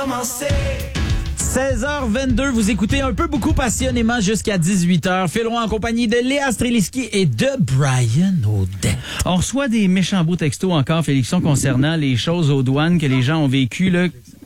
16h22, vous écoutez un peu beaucoup passionnément jusqu'à 18h. Philon en compagnie de Léa Streliski et de Brian Audet. On reçoit des méchants beaux textos encore, Félixon, concernant les choses aux douanes que les gens ont vécues, là.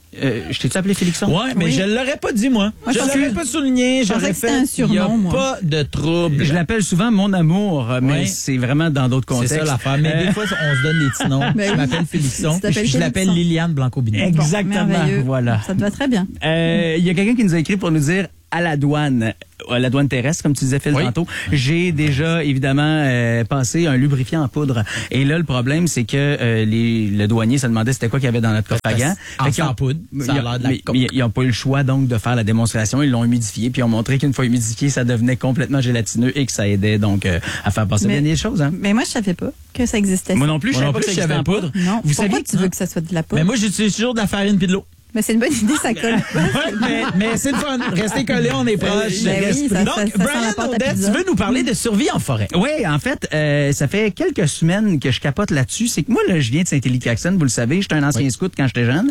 Je t'ai-tu appelé Félixon? Ouais, mais je l'aurais pas dit, moi. Je l'aurais pas souligné. J'aurais fait un surnom, il y a moi. pas de trouble. Je l'appelle souvent mon amour, mais c'est vraiment dans d'autres contextes. C'est ça l'affaire. Mais des fois, on se donne des petits noms. Ben Je oui. m'appelle Félixon. Je l'appelle Liliane Blanco-Binet. Exactement, merveilleux. voilà. Ça te va très bien. Il y a quelqu'un qui nous a écrit pour nous dire à la douane terrestre, comme tu disais, Phil, tantôt, j'ai déjà, évidemment, passé un lubrifiant en poudre. Et là, le problème, c'est que le douanier se demandait c'était quoi qu'il y avait dans notre coffre à gants. En poudre. Ça a l'air de la coke. Ils n'ont pas eu le choix, donc, de faire la démonstration. Ils l'ont humidifié, puis ils ont montré qu'une fois humidifié, ça devenait complètement gélatineux et que ça aidait, donc, à faire passer bien des choses, hein. Mais moi, je savais pas que ça existait. Moi non plus, je savais pas que ça existait en poudre. Non. Vous Pourquoi saviez tu veux que ça soit de la poudre? Mais moi, j'utilise toujours de la farine puis de l'eau. Mais c'est une bonne idée, ça colle pas. mais c'est le fun. Restez collés, on est proches. Ben oui, ça Donc, sent la Brian pâte à Audet, pizza. tu veux nous parler de survie en forêt? Oui, en fait, ça fait quelques semaines que je capote là-dessus. C'est que moi, là, je viens de Saint-Élie-Caxton, vous le savez, j'étais un ancien scout quand j'étais jeune.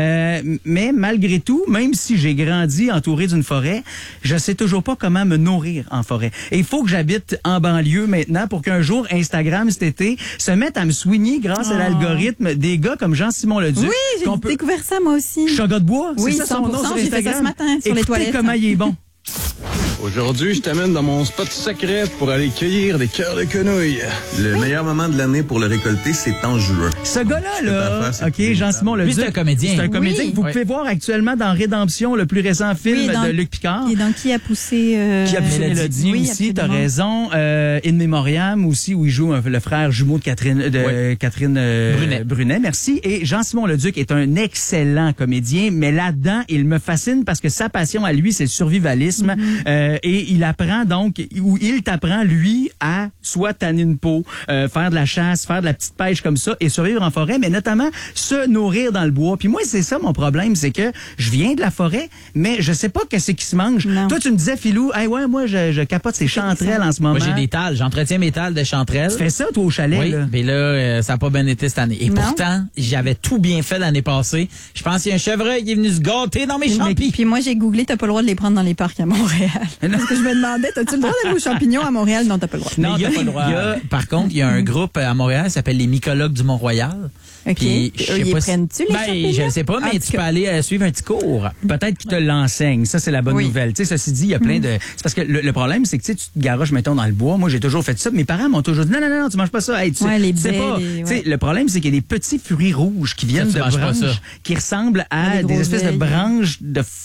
Mais malgré tout, même si j'ai grandi entouré d'une forêt, je sais toujours pas comment me nourrir en forêt. Et il faut que j'habite en banlieue maintenant pour qu'un jour, Instagram, cet été, se mette à me soigner grâce à l'algorithme des gars comme Jean-Simon Leduc. Oui, j'ai découvert ça, moi aussi. Chaga de bois, Oui, c'est ça son nom 100%, sur j'ai fait ça Instagram. ce matin sur les Écoutez toilettes. comment il est bon. Aujourd'hui, je t'amène dans mon spot secret pour aller cueillir des cœurs de quenouilles. Le meilleur moment de l'année pour le récolter, c'est en juin. Ce gars-là, peux là, pas faire, c'est OK, plus Jean-Simon Leduc. Lui, c'est un comédien. C'est un comédien Oui. que vous pouvez voir actuellement dans Rédemption, le plus récent film Oui, dans- de Luc Picard. Et donc, qui a poussé... Qui a poussé Mélodie oui, aussi, t'as absolument. raison. In Memoriam aussi, où il joue le frère jumeau de Catherine, Catherine Brunet, merci. Et Jean-Simon Leduc est un excellent comédien, mais là-dedans, il me fascine parce que sa passion à lui, c'est le survivalisme. Et il apprend donc, ou il t'apprend, lui, à soit tanner une peau, faire de la chasse, faire de la petite pêche comme ça et survivre en forêt, mais notamment se nourrir dans le bois. Puis moi, c'est ça mon problème, c'est que je viens de la forêt, mais je sais pas qu'est-ce qui se mange. Non. Toi, tu me disais, Philou, hey, ouais, moi, je capote ces chanterelles en ce moment. Moi, j'ai des tales. J'entretiens mes tales de chanterelles. Tu fais ça, toi, au chalet, Oui, là? mais là, ça n'a pas bien été cette année. Et Non. pourtant, j'avais tout bien fait l'année passée. Je pense qu'il y a un chevreuil qui est venu se gâter dans mes champis. Puis moi, j'ai googlé, t'as pas le droit de les prendre dans les parcs à Montréal. Parce que je me demandais, t'as-tu le droit d'aller aux champignons à Montréal? Non, t'as pas le droit. Mais Non, il y a, t'as pas le droit. par contre, il y a un groupe à Montréal qui s'appelle les Mycologues du Mont-Royal. OK. Puis, je sais Ils pas prennent-tu les champignons? je sais pas, mais En tu tout peux cas. aller suivre un petit cours. Peut-être qu'ils te l'enseignent. Ça, c'est la bonne Oui. nouvelle. Tu sais, ceci dit, il y a plein de... C'est parce que le problème, c'est que tu sais, tu te garoches, mettons, dans le bois. Moi, j'ai toujours fait ça. Mes parents m'ont toujours dit, non, tu manges pas ça. Hey, tu Ouais, les tu sais baies, pas. les- Tu sais, ouais. le problème, c'est qu'il y a des petits fruits rouges qui viennent tu de manges pas branches ça. qui ressemblent à Des des espèces de groseilles. branches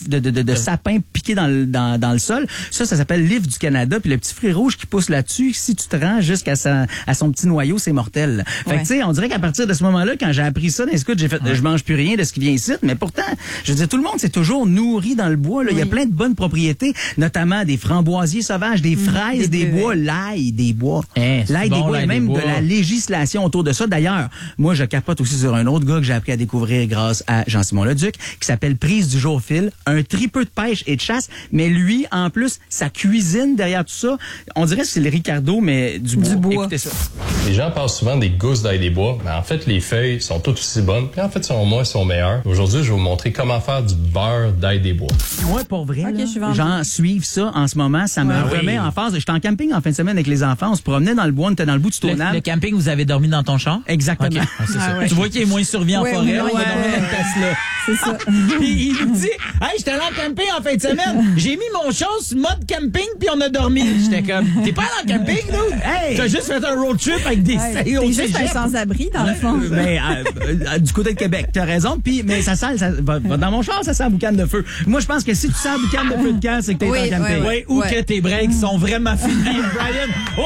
de sapins piqués dans le sol. Ça s'appelle l'if du Canada. Puis le petit fruit rouge qui pousse là-dessus, si tu te rends jusqu'à son petit noyau, c'est mortel. Fait que, Ouais. tu sais, on dirait qu'à partir de ce moment-là, quand j'ai appris ça dans les scouts, j'ai fait, je mange plus rien de ce qui vient ici. Mais pourtant, je veux dire, tout le monde s'est toujours nourri dans le bois, là. Il y a plein de bonnes propriétés, notamment des framboisiers sauvages, des fraises, des bois, l'ail des bois. Hein, c'est L'ail bon, des bois, l'ail et même des bois. de la législation autour de ça. D'ailleurs, moi, je capote aussi sur un autre gars que j'ai appris à découvrir grâce à Jean-Simon Leduc, qui s'appelle Prise du jour Phil, un tripeux de pêche et de chasse, mais lui, en plus, sa cuisine derrière tout ça, on dirait que c'est le Ricardo, mais du bois. Écoutez ça. Les gens parlent souvent des gousses d'ail des bois, mais en fait, les feuilles sont toutes aussi bonnes. Puis en fait, selon moi, elles sont meilleures. Aujourd'hui, je vais vous montrer comment faire du beurre d'ail des bois. Moi, pour vrai, Ok, là, je suis vendue. genre, suivre ça en ce moment, ça me Ouais. remet en phase. J'étais en camping en fin de semaine avec les enfants, on se promenait dans le bois, on était dans le bout du Le tournage. camping, vous avez dormi dans ton champ? Exactement. OK. Ouais, c'est ça. Ah ouais. Tu vois qu'il est moins survie en Ouais, forêt. non, on va il y a- dormir dans une Tesla. C'est ça. Puis il nous dit, hey, j'étais allé en camping en fin de semaine. J'ai mis mon char sur mode camping puis on a dormi. J'étais comme, t'es pas allé en camping, nous? Hey! T'as juste fait un road trip avec des T'es au juste un cégep. sans-abri, dans le fond. Mais du côté de Québec, t'as raison. Puis, mais ça sent, dans mon char, ça sent boucan de feu. Moi, je pense que si tu sens boucan de feu de camp, c'est que t'es Oui, en camping. ouais, Oui, ou Ouais. que tes breaks sont vraiment finis, Brian.